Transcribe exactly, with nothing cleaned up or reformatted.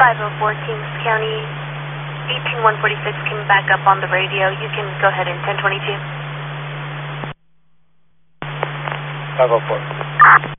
five oh four Kings County, eighteen one forty-six came back up on the radio. You can go ahead in ten twenty-two. five oh four.